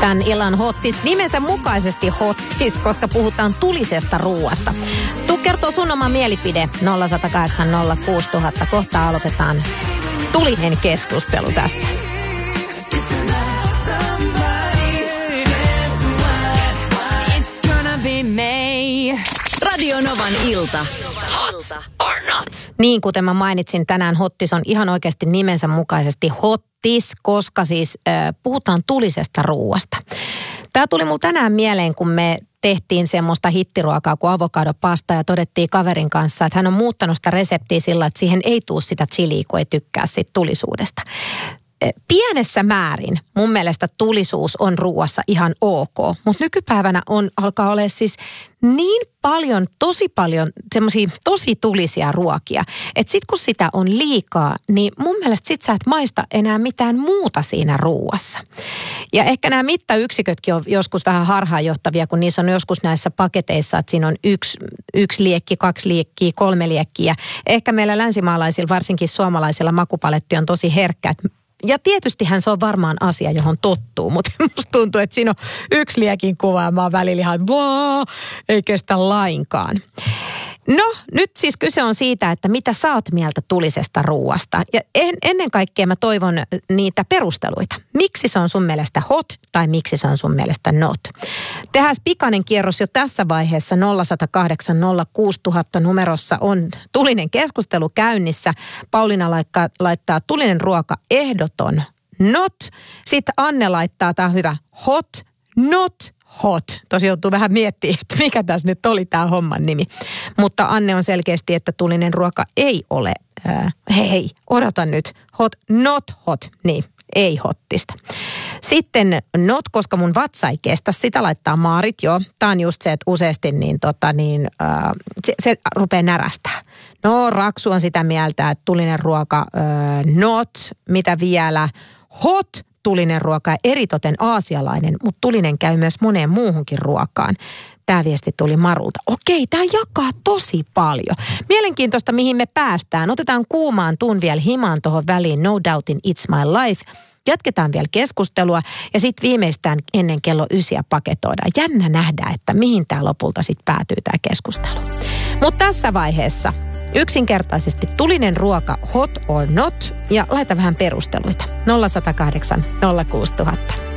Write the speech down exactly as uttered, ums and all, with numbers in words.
Tämän illan hottis, nimensä mukaisesti hottis, koska puhutaan tulisesta ruuasta. Tuu kertoo sun oma mielipide nolla yksi nolla kahdeksan nolla kuusi nolla nolla nolla. Kohta aloitetaan tulinen keskustelu tästä. Radio Novan ilta. Hot or not? Niin, kuten mä mainitsin, tänään hottis on ihan oikeasti nimensä mukaisesti hottis, koska siis äh, puhutaan tulisesta ruuasta. Tämä tuli mulle tänään mieleen, kun me tehtiin semmoista hittiruokaa kuin avokadopasta ja todettiin kaverin kanssa, että hän on muuttanut sitä reseptiä sillä, että siihen ei tule sitä chiliä, kun ei tykkää siitä tulisuudesta. Pienessä määrin mun mielestä tulisuus on ruuassa ihan ok, mutta nykypäivänä on, alkaa olla siis niin paljon, tosi paljon semmoisia tosi tulisia ruokia, että sit kun sitä on liikaa, niin mun mielestä sit sä et maista enää mitään muuta siinä ruuassa. Ja ehkä nämä mittayksikötkin on joskus vähän harhaanjohtavia, kun niissä on joskus näissä paketeissa, että siinä on yksi, yksi liekki, kaksi liekkiä, kolme liekkiä. Ehkä meillä länsimaalaisilla, varsinkin suomalaisilla makupaletti on tosi herkkä, että ja tietystihän se on varmaan asia, johon tottuu, mutta musta tuntuu, että siinä on yksi liekin kuva ja mä oon välillä ihan, vaa, ei kestä lainkaan. No, nyt siis kyse on siitä, että mitä sä oot mieltä tulisesta ruuasta. Ja en, ennen kaikkea mä toivon niitä perusteluita. Miksi se on sun mielestä hot tai miksi se on sun mielestä not? Tehdään pikainen kierros jo tässä vaiheessa nolla yksi nolla kahdeksan nolla kuusi nolla nolla nolla numerossa on tulinen keskustelu käynnissä. Pauliina laittaa, laittaa tulinen ruoka ehdoton not. Sitten Anne laittaa, tää on hyvä, hot, not, hot. Tosi joutuu vähän miettimään, että mikä tässä nyt oli tämä homman nimi. Mutta Anne on selkeästi, että tulinen ruoka ei ole, äh, hei hei, odota nyt, hot, not hot, niin, ei hottista. Sitten not, koska mun vatsa ei kestä, sitä laittaa Maarit, joo. Tämä on just se, että useasti niin, tota, niin, äh, se, se rupeaa närästää. No, Raksu on sitä mieltä, että tulinen ruoka, äh, not, mitä vielä, hot, tulinen ruoka ja eritoten aasialainen, mutta tulinen käy myös moneen muuhunkin ruokaan. Tämä viesti tuli Marulta. Okei, tämä jakaa tosi paljon. Mielenkiintoista, mihin me päästään. Otetaan kuumaan tuun vielä himaan tuohon väliin. No doubtin It's My Life. Jatketaan vielä keskustelua ja sitten viimeistään ennen kello ysiä paketoidaan. Jännä nähdä, että mihin tämä lopulta sitten päätyy tämä keskustelu. Mutta tässä vaiheessa yksinkertaisesti tulinen ruoka hot or not ja laita vähän perusteluita. nolla yksi nolla kahdeksan nolla kuusi nolla nolla nolla.